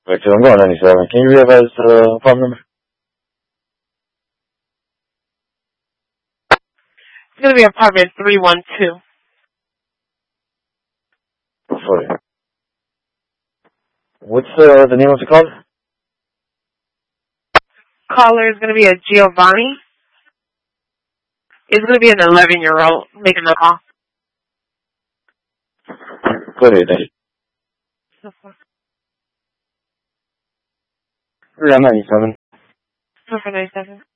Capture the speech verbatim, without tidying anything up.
Victor, I'm going ninety-seven. Can you realize the uh, apartment number? It's going to be apartment three one two. Sorry. What's uh, the name of the caller? Caller is going to be a Giovanni. It's going to be an eleven-year-old making the call. Go ahead, thank you. Three ninety-seven. Four ninety-seven.